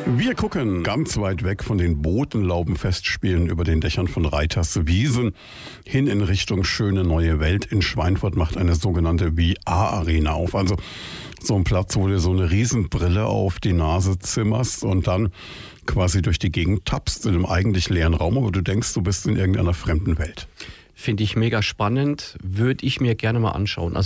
Wir gucken ganz weit weg von den Botenlaubenfestspielen über den Dächern von Reiterswiesen hin in Richtung schöne neue Welt. In Schweinfurt macht eine sogenannte VR-Arena auf. Also so ein Platz, wo du so eine Riesenbrille auf die Nase zimmerst und dann quasi durch die Gegend tappst in einem eigentlich leeren Raum, aber du denkst, du bist in irgendeiner fremden Welt. Finde ich mega spannend, würde ich mir gerne mal anschauen. Also